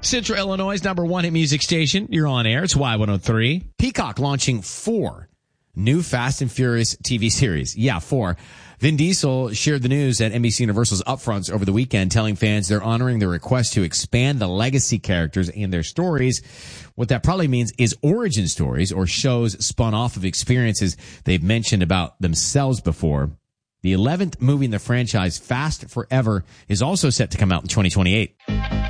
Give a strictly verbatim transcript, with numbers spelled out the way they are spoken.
Central Illinois' number one hit music station. You're on air. It's Y one oh three. Peacock launching four new Fast and Furious T V series. Yeah, four. Vin Diesel shared the news at N B C Universal's Upfronts over the weekend, telling fans they're honoring the request to expand the legacy characters and their stories. What that probably means is origin stories or shows spun off of experiences they've mentioned about themselves before. The eleventh movie in the franchise, Fast Forever, is also set to come out in twenty twenty-eight.